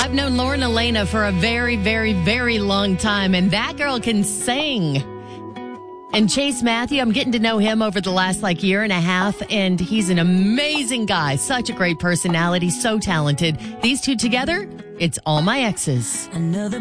I've known Lauren Elena for a very, very, very long time, and that girl can sing. And Chase Matthew, I'm getting to know him over the last year and a half, and he's an amazing guy. Such a great personality, so talented. These two together, it's All My Exes. Another